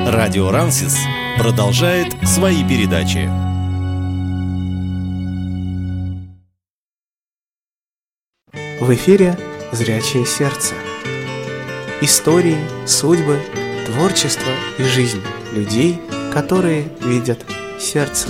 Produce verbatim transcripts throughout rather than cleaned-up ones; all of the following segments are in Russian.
Радио Рансис продолжает свои передачи. В эфире «Зрячее сердце». Истории, судьбы, творчество и жизнь людей, которые видят сердцем.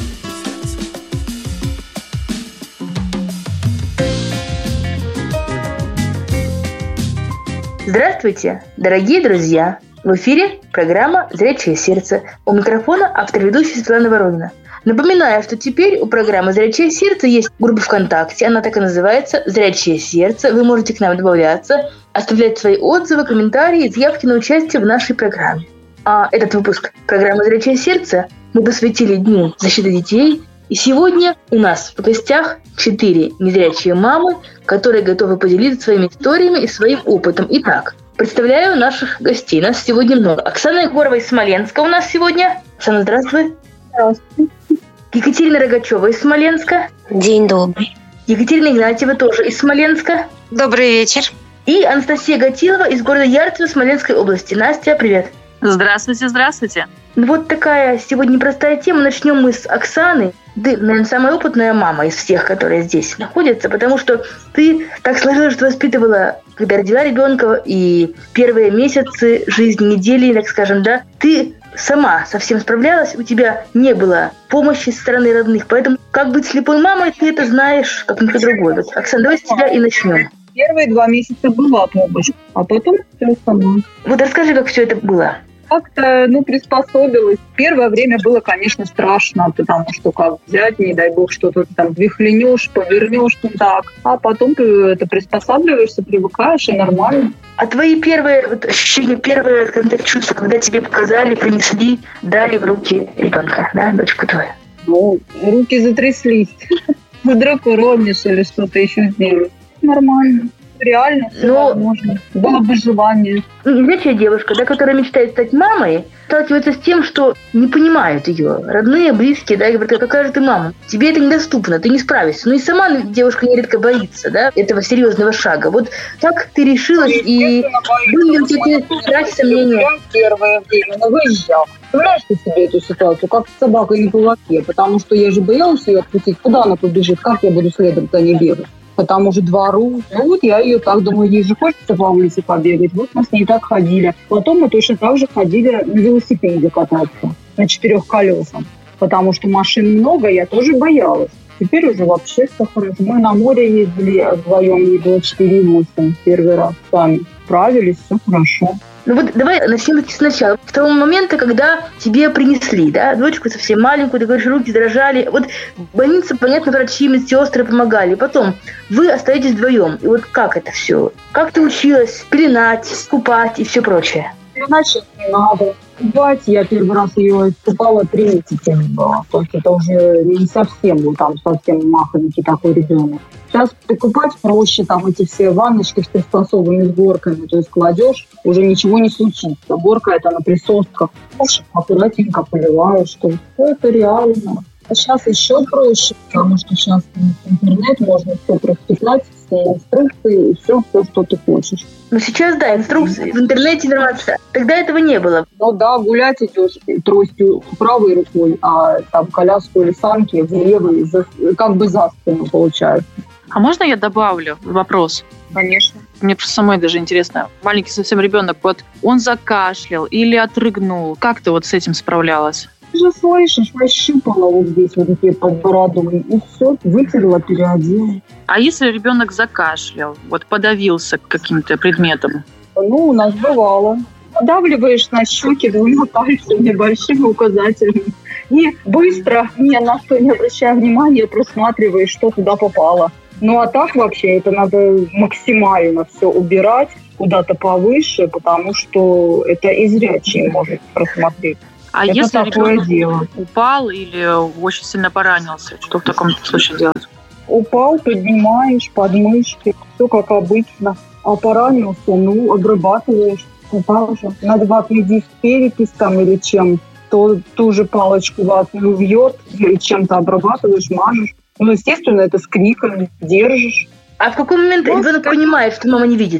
Здравствуйте, дорогие друзья! В эфире программа «Зрячее сердце». У микрофона автор ведущая Светлана Воронина. Напоминаю, что теперь у программы «Зрячее сердце» есть группа ВКонтакте. Она так и называется «Зрячее сердце». Вы можете к нам добавляться, оставлять свои отзывы, комментарии, заявки на участие в нашей программе. А этот выпуск программы «Зрячее сердце» мы посвятили Дню защиты детей. И сегодня у нас в гостях четыре незрячие мамы, которые готовы поделиться своими историями и своим опытом. Итак, представляю наших гостей. Нас сегодня много. Оксана Егорова из Смоленска у нас сегодня. Оксана, здравствуй. Здравствуйте. Екатерина Рогачева из Смоленска. День добрый. Екатерина Игнатьева тоже из Смоленска. Добрый вечер. И Анастасия Гатилова из города Ярцево Смоленской области. Настя, привет. Здравствуйте, здравствуйте. Вот такая сегодня непростая тема. Начнем мы с Оксаны. Ты, наверное, самая опытная мама из всех, которые здесь находятся, потому что ты так сложилось, что воспитывала, когда родила ребенка, и первые месяцы жизни, недели, так скажем, да, ты сама совсем справлялась, у тебя не было помощи со стороны родных, поэтому как быть слепой мамой, ты это знаешь, как никто другой. Вот, Оксана, давай с тебя и начнем. Первые два месяца была помощь, а потом все сама. Вот расскажи, как все это было. Как-то, ну, приспособилась. Первое время было, конечно, страшно, потому что как взять, не дай бог, что-то там вихленешь, повернешь не так. А потом ты это приспосабливаешься, привыкаешь, и нормально. А твои первые вот, ощущения, первые, скажем так, чувства, когда тебе показали, принесли, дали в руки ребенка, да, дочку твою? Ну, руки затряслись. Вдруг уронишь или что-то еще сделаешь. Нормально. Реально все Но... возможно. Было бы желание. Незрячая девушка, да, которая мечтает стать мамой, сталкивается с тем, что не понимают ее родные, близкие, да, и говорят, какая же ты мама? Тебе это недоступно, ты не справишься. Ну и сама девушка нередко боится, да, этого серьезного шага. Вот как ты решилась, и были ли у тебя страхи, сомнения? Первое время, но выезжал. Представляешь ты себе эту ситуацию, как с собакой на поводке, потому что я же боялась ее отпустить. Куда она побежит? Как я буду следом за ней бегать? По тому же двору. Ну вот я ее так думаю, ей же хочется по улице побегать. Вот мы с ней так ходили. Потом мы точно так же ходили на велосипеде кататься, на четырех колесах. Потому что машин много, я тоже боялась. Теперь уже вообще все хорошо. Мы на море ездили вдвоем, ей было четыре восемь первый раз сами. Справились, все хорошо. Ну вот давай начнем сначала. С того момента, когда тебе принесли, да, дочку совсем маленькую, ты говоришь, руки дрожали. Вот в больнице, понятно, врачи, медсестры помогали. Потом вы остаетесь вдвоем. И вот как это все? Как ты училась пеленать, купать и все прочее? Иначе не надо. Купать я первый раз ее искупала три месяца не было. То есть это уже не совсем был там совсем махонький такой ребенок. Сейчас купать проще, там эти все ванночки с приспособами, с горками. То есть кладешь, уже ничего не случится. Горка это на присостках. Аккуратненько поливаешь, что это реально. А сейчас еще проще, потому что сейчас в интернет можно все прочитать, все инструкции и все, все, что ты хочешь. Ну сейчас, да, инструкции, в интернете информация. Тогда этого не было. Ну да, гулять идешь тростью правой рукой, а там коляску или санки в левой, за, как бы за спину получается. А можно я добавлю вопрос? Конечно. Мне просто самой даже интересно. Маленький совсем ребенок, вот он закашлял или отрыгнул. Как ты вот с этим справлялась? Ты же слышишь, пощупала вот здесь, вот здесь под бородой, и все, вытерла, переодела. А если ребенок закашлял, вот подавился каким-то предметом? Ну, у нас бывало. Надавливаешь на щеки двумя пальцами, большими указательными. И быстро, ни на что не обращая внимания, просматриваешь, что туда попало. Ну, а так вообще это надо максимально все убирать куда-то повыше, потому что это и зрячий может просмотреть. А это если ребенок дело. упал или очень сильно поранился, что в таком случае делать? Упал, поднимаешь подмышки, все как обычно. А поранился, ну, обрабатываешь. Также. Надо ватный перекись там или чем, то ту же палочку ватную вьет, или чем-то обрабатываешь, мажешь. Ну, естественно, это с криками держишь. А в какой момент ну, ребенок как... понимает, что мама не видит?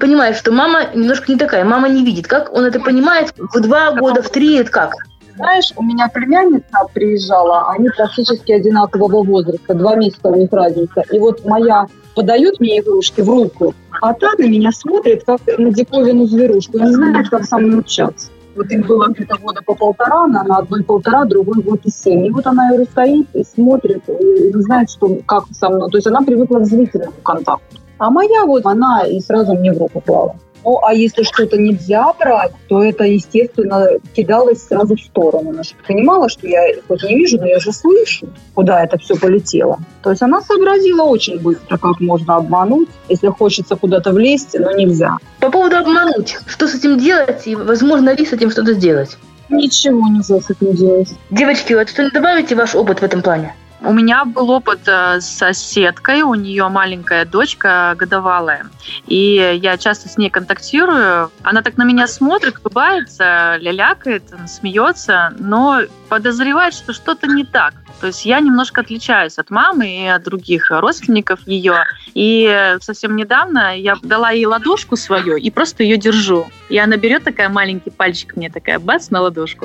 понимаешь, что мама немножко не такая, мама не видит. Как он это понимает в два года, в три, это как? Знаешь, у меня племянница приезжала, они практически одинакового возраста, два месяца у них разница. И вот моя подает мне игрушки в руку, а та на меня смотрит, как на диковину зверушку, не знает, как со мной общаться. Вот им было где-то года по полтора, она на одной полтора, другой год и семь. И вот она, говорю, стоит и смотрит, и не знает, что, как со мной. То есть она привыкла к зрительному контакту. А моя вот, она и сразу мне в руку клала. Ну, а если что-то нельзя брать, то это, естественно, кидалось сразу в сторону. Она же понимала, что я хоть не вижу, но я же слышу, куда это все полетело. То есть она сообразила очень быстро, как можно обмануть, если хочется куда-то влезть, но нельзя. По поводу обмануть, что с этим делать и возможно ли с этим что-то сделать? Ничего нельзя с этим делать. Девочки, вот что-нибудь добавите ваш опыт в этом плане? У меня был опыт с соседкой, у нее маленькая дочка годовалая, и я часто с ней контактирую. Она так на меня смотрит, улыбается, лялякает, смеется, но подозревает, что что-то не так. То есть я немножко отличаюсь от мамы и от других родственников ее. И совсем недавно я дала ей ладошку свою и просто ее держу. И она берет такая маленький пальчик мне, такая бац на ладошку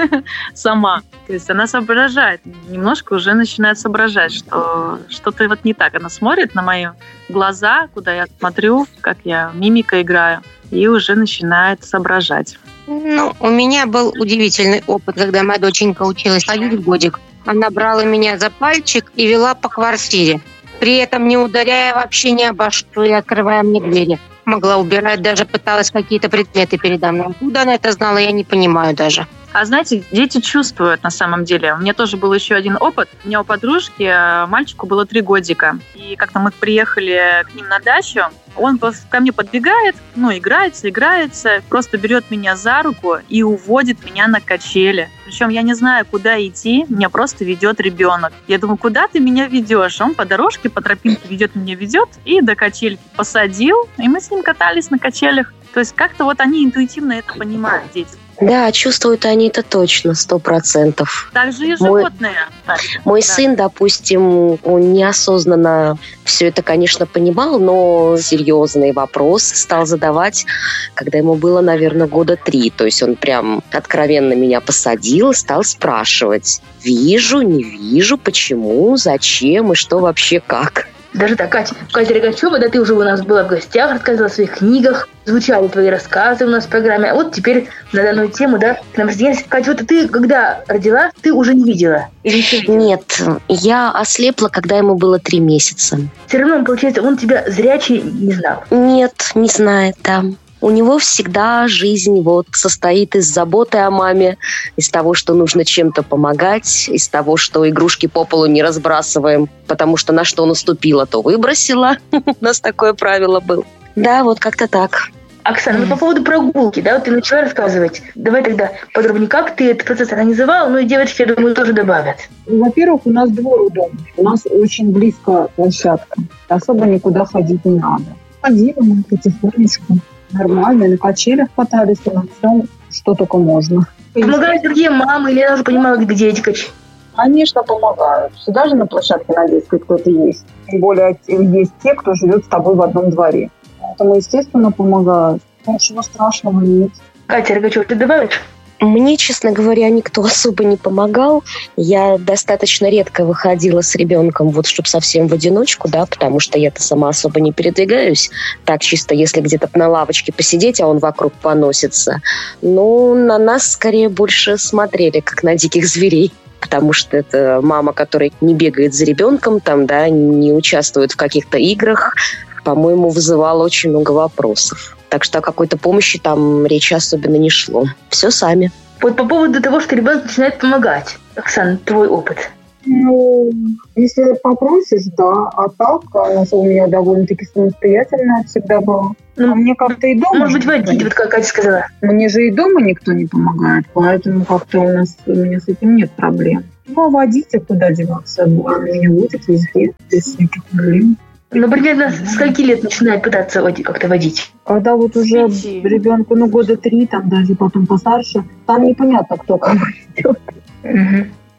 сама. То есть она соображает, немножко уже начинает соображать, что что-то вот не так. Она смотрит на мои глаза, куда я смотрю, как я мимикой играю, и уже начинает соображать. Ну, у меня был удивительный опыт, когда моя доченька училась ходить в годик. Она брала меня за пальчик и вела по квартире, при этом не ударяя вообще ни обо что и открывая мне двери. Могла убирать, даже пыталась какие-то предметы передо мной. Откуда она это знала, я не понимаю даже. А знаете, дети чувствуют на самом деле. У меня тоже был еще один опыт. У меня у подружки мальчику было три годика. И как-то мы приехали к ним на дачу. Он ко мне подбегает, ну, играется, играется, просто берет меня за руку и уводит меня на качели. Причем я не знаю, куда идти, меня просто ведет ребенок. Я думаю, куда ты меня ведешь? Он по дорожке, по тропинке ведет меня, ведет, и до качельки посадил, и мы с ним катались на качелях. То есть как-то вот они интуитивно это понимают, дети. Да, чувствуют они это точно, сто процентов. Также и животные. Мой, мой да. сын, допустим, он неосознанно все это, конечно, понимал, но серьезные вопросы стал задавать, когда ему было, наверное, года три. То есть он прям откровенно меня посадил и стал спрашивать. Вижу, не вижу, почему, зачем и что вообще как. Даже так, Катя, Катя Рогачева, да, ты уже у нас была в гостях, рассказывала о своих книгах, звучали твои рассказы у нас в программе. А вот теперь на данную тему, да, к нам присоединяется. Катя, вот ты, когда родила, ты уже не видела? Или не видела? Нет, я ослепла, когда ему было три месяца. Все равно, получается, он тебя зрячий не знал? Нет, не знает, да. У него всегда жизнь вот состоит из заботы о маме, из того, что нужно чем-то помогать, из того, что игрушки по полу не разбрасываем, потому что на что наступила, то выбросила. У нас такое правило было. Да, вот как-то так. Оксана, ну по поводу прогулки, да, вот ты начала рассказывать. Давай тогда подробнее, как ты этот процесс организовала, ну и девочки, я думаю, тоже добавят. Во-первых, у нас двор у дома, у нас очень близко площадка, особо никуда ходить не надо. Ходили мы потихонечку. Нормально, на качелях катались, и на всем, что только можно. Помогают другие мамы, или я уже понимала, где эти качели? Конечно, помогают. Всегда же на площадке на детской кто-то есть. Тем более есть те, кто живет с тобой в одном дворе. Поэтому, естественно, помогают. Ничего страшного нет. Катя Рогачева, ты добавишь? Мне, честно говоря, никто особо не помогал. Я достаточно редко выходила с ребенком, вот чтобы совсем в одиночку, да, потому что я-то сама особо не передвигаюсь. Так чисто, если где-то на лавочке посидеть, а он вокруг поносится. Ну, на нас скорее больше смотрели, как на диких зверей. Потому что это мама, которая не бегает за ребенком, там, да, не участвует в каких-то играх, по-моему, вызывала очень много вопросов. Так что о какой-то помощи там речи особенно не шло. Все сами. Вот по поводу того, что ребенок начинает помогать. Оксана, твой опыт. Ну, если попросишь, да. А так, у меня довольно-таки самостоятельная всегда была. Ну, а мне как-то и дома... Может быть, водить, вот как Катя сказала. Мне же и дома никто не помогает, поэтому как-то у нас у меня с этим нет проблем. Ну, а водить, а куда деваться? Меня водят везде, без всяких проблем. Ну, примерно с скольки лет начинает пытаться водить, как-то водить? Когда вот уже ребенку, ну, года три, там даже потом постарше, там непонятно, кто кого ведет. Угу.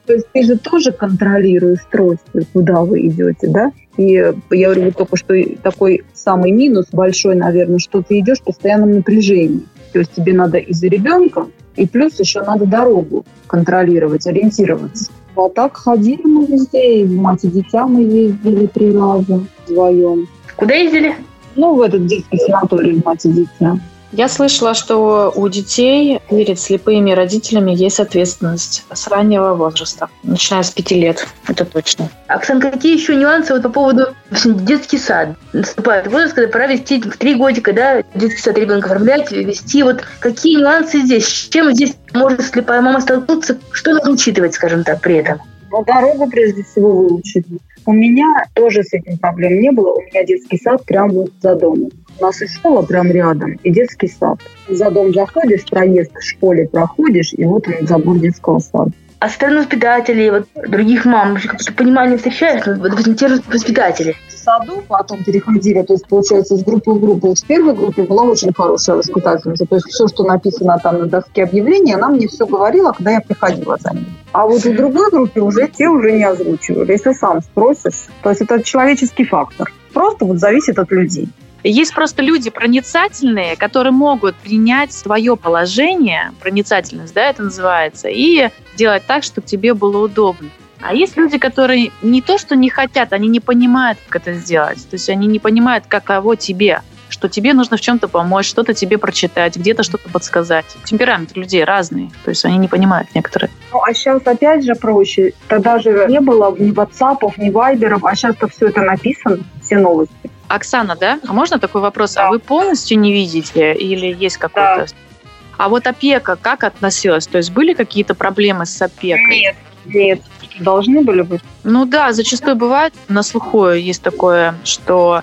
То есть ты же тоже контролируешь тростью, куда вы идете, да? И я говорю, вот только что такой самый минус большой, наверное, что ты идешь в постоянном напряжении. То есть тебе надо и за ребенком, и плюс еще надо дорогу контролировать, ориентироваться. А так ходили мы везде, и в «Мать и дитя» мы ездили три раза вдвоем. Куда ездили? Ну, в этот детский санаторий в «Мать и дитя». Я слышала, что у детей перед слепыми родителями есть ответственность с раннего возраста, начиная с пяти лет, это точно. Оксан, какие еще нюансы вот по поводу детский сад? Наступает возраст, когда пора вести в три годика, да, детский сад ребенка оформлять, вести. Вот какие нюансы здесь? С чем здесь может слепая мама столкнуться? Что нужно учитывать, скажем так, при этом? Ну, дорогу прежде всего выучить. У меня тоже с этим проблем не было. У меня детский сад прямо вот за домом. У нас и школа прям рядом, и детский сад. За дом заходишь, проезд в школе проходишь, и вот он забор детского сада. А со стороны воспитателей, вот других мам, как-то понимание встречаешь, вот, допустим, те же воспитатели? В саду потом переходили, то есть, получается, с группы в группу. В первой группе была очень хорошая воспитательница. То есть все, что написано там на доске объявлений, она мне все говорила, когда я приходила за ней. А вот в другой группе уже те уже не озвучивали. Если сам спросишь, то есть это человеческий фактор. Просто вот зависит от людей. Есть просто люди проницательные, которые могут принять свое положение, проницательность, да, это называется, и сделать так, чтобы тебе было удобно. А есть люди, которые не то, что не хотят, они не понимают, как это сделать. То есть они не понимают, каково тебе, что тебе нужно в чем-то помочь, что-то тебе прочитать, где-то что-то подсказать. Темперамент людей разный, то есть они не понимают некоторые. Ну, а сейчас опять же проще. Тогда же не было ни ватсапов, ни вайберов, а сейчас-то все это написано, все новости. Оксана, да? А можно такой вопрос? Да. А вы полностью не видите или есть какой-то? Да. А вот опека как относилась? То есть были какие-то проблемы с опекой? Нет, нет. Должны были быть. Ну да, зачастую бывает, на слуху есть такое, что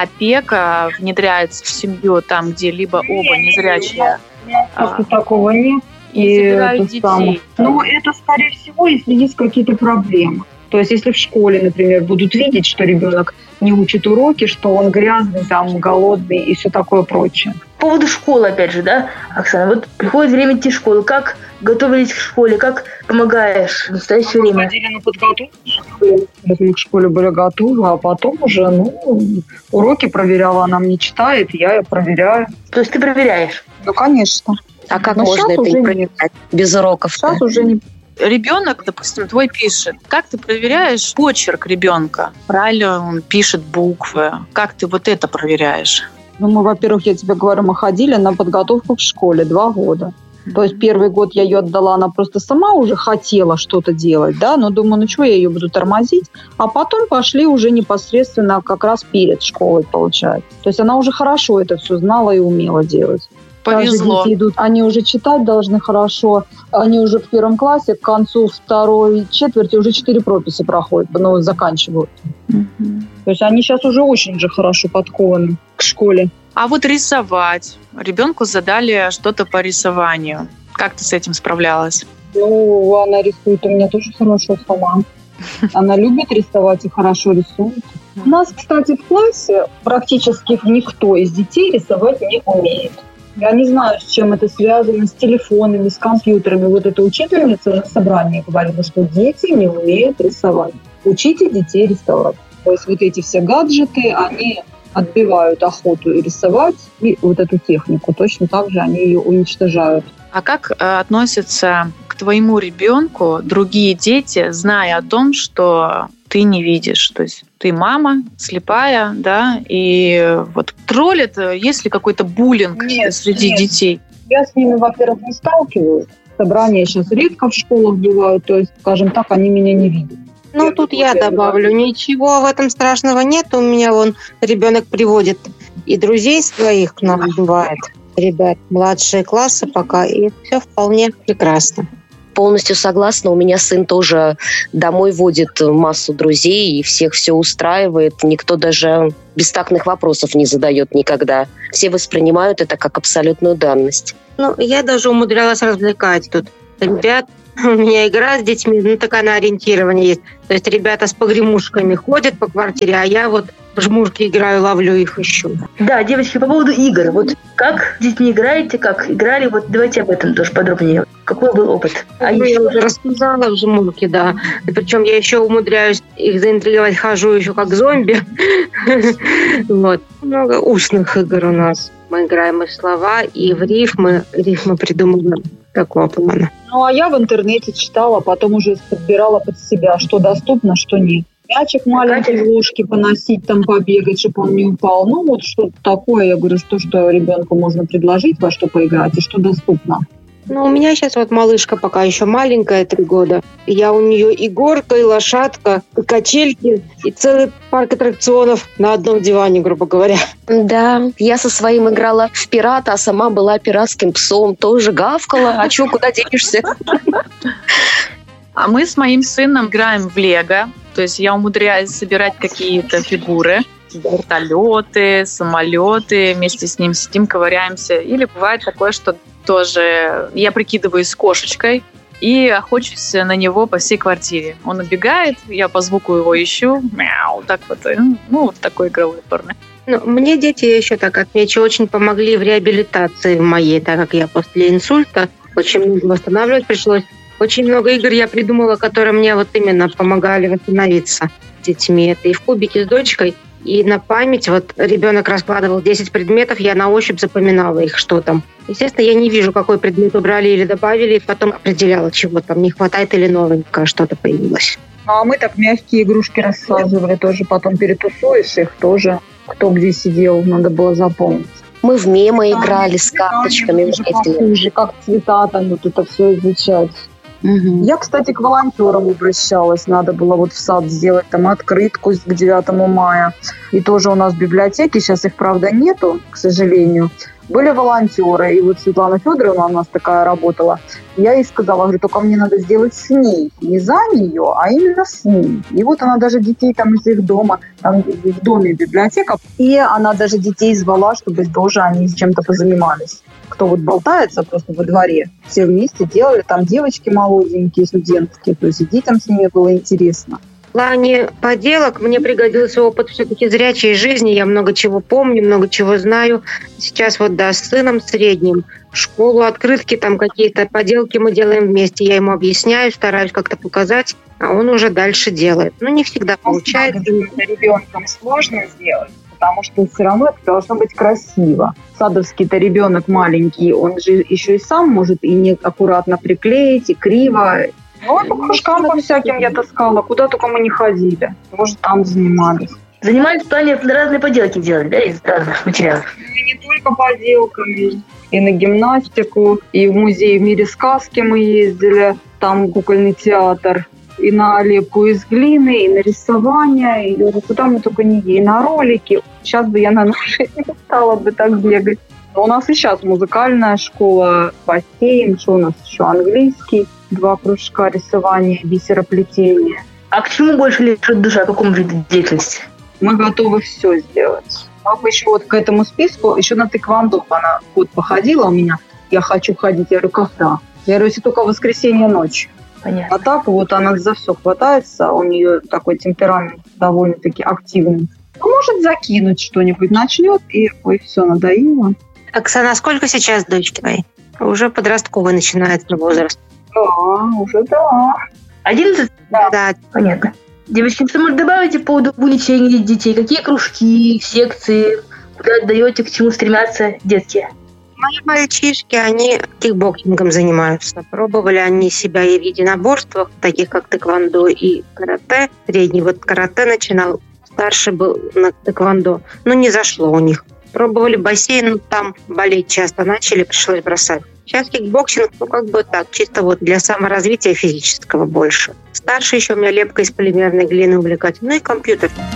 опека внедряется в семью там, где либо оба незрячие. Нет, а, такого нет. И забирают детей. Самое. Ну, это, скорее всего, если есть какие-то проблемы. То есть, если в школе, например, будут видеть, что ребенок не учит уроки, что он грязный, там, голодный и все такое прочее. По поводу школы, опять же, да, Оксана, вот приходит время идти в школу. Как готовились к школе? Как помогаешь в настоящее время? Мы ходили на подготовку к школе. Мы к школе были готовы, а потом уже, ну, уроки проверяла, она мне читает, я ее проверяю. То есть ты проверяешь? Ну, конечно. А как Но можно это не проверять без уроков? Сейчас уже не. Ребенок, допустим, твой пишет. Как ты проверяешь почерк ребенка? Правильно он пишет буквы? Как ты вот это проверяешь? Ну, мы, во-первых, я тебе говорю, мы ходили на подготовку к школе два года. Mm-hmm. То есть первый год я ее отдала, она просто сама уже хотела что-то делать, да, но думаю, ну что, я ее буду тормозить. А потом пошли уже непосредственно как раз перед школой, получается. То есть она уже хорошо это все знала и умела делать. Повезло. Дети идут, они уже читать должны хорошо, они уже в первом классе, к концу второй четверти уже четыре прописи проходят, ну, заканчивают. Mm-hmm. То есть они сейчас уже очень же хорошо подкованы к школе. А вот рисовать. Ребенку задали что-то по рисованию. Как ты с этим справлялась? Ну, она рисует у меня тоже хорошо сама. Она любит рисовать и хорошо рисует. У нас, кстати, в классе практически никто из детей рисовать не умеет. Я не знаю, с чем это связано, с телефонами, с компьютерами. Вот эта учительница на собрании говорила, что дети не умеют рисовать. Учите детей рисовать. То есть вот эти все гаджеты, они отбивают охоту рисовать и вот эту технику. Точно так же они ее уничтожают. А как э, относятся к твоему ребенку другие дети, зная о том, что ты не видишь? То есть ты мама, слепая, да, и вот троллит, есть ли какой-то буллинг нет, среди нет. детей? Я с ними, во-первых, не сталкиваюсь. Собрания сейчас редко в школах бывают, то есть, скажем так, они меня не видят. Ну, тут я добавлю, ничего в этом страшного нет. У меня вон ребенок приводит и друзей своих к нам бывает, ребят, младшие классы пока, и все вполне прекрасно. Полностью согласна. У меня сын тоже домой водит массу друзей, и всех все устраивает. Никто даже бестактных вопросов не задает никогда. Все воспринимают это как абсолютную данность. Ну, я даже умудрялась развлекать тут. Ребят, у меня игра с детьми, ну, такая на ориентирование есть. То есть ребята с погремушками ходят по квартире, а я вот в жмурки играю, ловлю их, ищу. Да, девочки, по поводу игр. Вот как с детьми играете, как играли? Вот давайте об этом тоже подробнее. Какой был опыт? А я еще уже рассказала в жмурке, да. И причем я еще умудряюсь их заинтриговать, хожу еще как зомби. Вот. Много устных игр у нас. Мы играем и в слова, и в рифмы. Рифмы придумываем такого плана. Ну, а я в интернете читала, потом уже подбирала под себя, что доступно, что нет. Мячик маленький в ложке поносить, там побегать, чтобы он не упал. Ну, вот что-то такое, я говорю, что, что ребенку можно предложить, во что поиграть, и что доступно. Ну, у меня сейчас вот малышка пока еще маленькая, три года. Я у нее и горка, и лошадка, и качельки, и целый парк аттракционов на одном диване, грубо говоря. Да, я со своим играла в пирата, а сама была пиратским псом. Тоже гавкала. А чё, куда денешься? А мы с моим сыном играем в Лего. То есть я умудряюсь собирать какие-то фигуры, вертолеты, самолеты, вместе с ним сидим, ковыряемся. Или бывает такое, что тоже я прикидываюсь кошечкой и охочусь на него по всей квартире. Он убегает, я по звуку его ищу, мяу, так вот, ну, вот такой игровой формы. Ну, мне дети, еще так отмечу, очень помогли в реабилитации в моей, так как я после инсульта очень много восстанавливать пришлось. Очень много игр я придумала, которые мне вот именно помогали восстановиться с детьми. Это и в кубике с дочкой, и на память. Вот ребенок раскладывал десять предметов, я на ощупь запоминала их, что там. Естественно, я не вижу, какой предмет убрали или добавили, и потом определяла, чего там не хватает или новенькое что-то появилось. А мы так мягкие игрушки рассказывали, тоже потом перетусуешь их, тоже кто где сидел, надо было запомнить. Мы в мемы играли с карточками. Похуже, как цвета там, вот это все изучать. Угу. Я, кстати, к волонтерам обращалась. Надо было вот в сад сделать там открытку к девятому мая. И тоже у нас в библиотеке, сейчас их, правда, нету, к сожалению. Были волонтеры, и вот Светлана Федоровна у нас такая работала. Я ей сказала, говорю, только мне надо сделать с ней. Не за нее, а именно с ней. И вот она даже детей там из их дома, там в доме библиотека, и она даже детей звала, чтобы тоже они чем-то позанимались. Кто вот болтается просто во дворе, все вместе делали, там девочки молоденькие, студентки, то есть и детям с ними было интересно. В плане поделок мне пригодился опыт все-таки зрячей жизни. Я много чего помню, много чего знаю. Сейчас вот, да, с сыном средним школу, открытки, там какие-то поделки мы делаем вместе. Я ему объясняю, стараюсь как-то показать, а он уже дальше делает. Ну, не всегда получается. Ребенком сложно сделать, потому что все равно это должно быть красиво. Садовский-то ребенок маленький, он же еще и сам может и неаккуратно приклеить, и криво. Ну, по кружкам по всяким я таскала, куда только мы не ходили. Может, там занимались. Занимались в плане разные поделки делать, да, из разных материалов? И не только поделками, и на гимнастику, и в музей «В мире сказки» мы ездили, там кукольный театр, и на лепку из глины, и на рисование, и куда мы только не ездили, и на ролики. Сейчас бы я на нашей не стала бы так бегать. Но у нас и сейчас музыкальная школа, бассейн, что у нас еще английский. Два кружка рисования, бисероплетения. А к чему больше лежит душа, к какому виду деятельности? Мы готовы все сделать. Мы бы еще вот к этому списку, еще на тэквондо она год походила у меня. Я хочу ходить. Я говорю, когда? Я говорю, если только в воскресенье ночью. Понятно. А так вот она за все хватается. У нее такой темперамент довольно-таки активный. Ну, может закинуть что-нибудь, начнет, и ой, все, надоело. Оксана, сколько сейчас дочь твоей? Уже подростковый начинается возраст. Да, уже да. Одиннадцать? Да. да. Понятно. Девочки, что можете добавить по поводу увлечений детей? Какие кружки, секции, куда отдаете, к чему стремятся детки? Мои мальчишки, они кикбоксингом занимаются. Пробовали они себя и в единоборствах, таких как тэквондо и карате. Средний вот карате начинал, старший был на тэквондо. Но не зашло у них. Пробовали бассейн, но там болеть часто начали, пришлось бросать. Сейчас кикбоксинг, ну как бы так, чисто вот для саморазвития физического больше. Старший еще у меня лепка из полимерной глины увлекательный, ну и компьютер.